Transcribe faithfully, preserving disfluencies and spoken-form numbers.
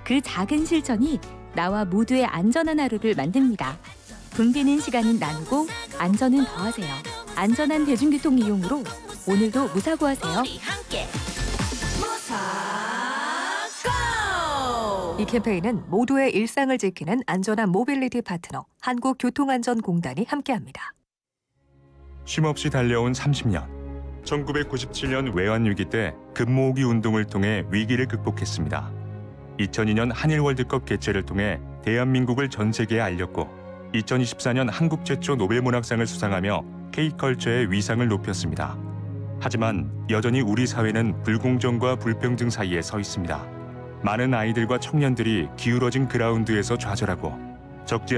그 작은 실천이 나와 모두의 안전한 하루를 만듭니다. 붐비는 시간은 나누고 안전은 더하세요. 안전한 대중교통 이용으로 오늘도 무사고하세요. 우리 함께 이 캠페인은 모두의 일상을 지키는 안전한 모빌리티 파트너 한국교통안전공단이 함께합니다. 쉼없이 달려온 삼십 년. 천구백구십칠 년 외환위기 때 금모으기 운동을 통해 위기를 극복했습니다. 이천이 년 한일 월드컵 개최를 통해 대한민국을 전 세계에 알렸고 이천이십사 년 한국 최초 노벨문학상을 수상하며 K컬처의 위상을 높였습니다. 하지만 여전히 우리 사회는 불공정과 불평등 사이에 서 있습니다. 많은 아이들과 청년들이 기울어진 그라운드에서 좌절하고 적지